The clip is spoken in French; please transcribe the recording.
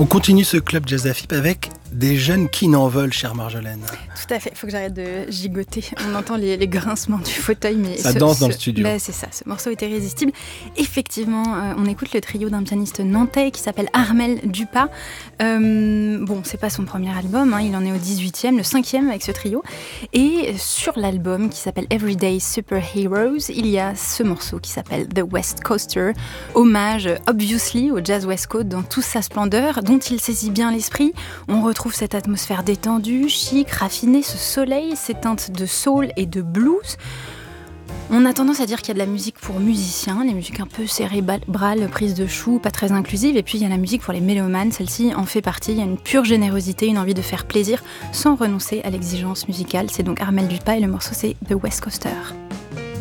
On continue ce club Jazz AFIP avec des jeunes qui n'en veulent, chère Marjolaine. Tout à fait, il faut que j'arrête de gigoter. On entend les grincements du fauteuil. Mais ça danse dans le studio. C'est ça, ce morceau est irrésistible. Effectivement, on écoute le trio d'un pianiste nantais qui s'appelle Armel Dupas. C'est pas son premier album, il en est au 18e, le 5e avec ce trio. Et sur l'album qui s'appelle Everyday Superheroes, il y a ce morceau qui s'appelle The West Coaster, hommage obviously au jazz West Coast dans toute sa splendeur, dont il saisit bien l'esprit. On retrouve cette atmosphère détendue, chic, raffinée, ce soleil, ces teintes de soul et de blues. On a tendance à dire qu'il y a de la musique pour musiciens, les musiques un peu cérébrales, prises de chou, pas très inclusives, et puis il y a la musique pour les mélomanes, celle-ci en fait partie, il y a une pure générosité, une envie de faire plaisir sans renoncer à l'exigence musicale. C'est donc Armel Dupas et le morceau c'est The West Coaster.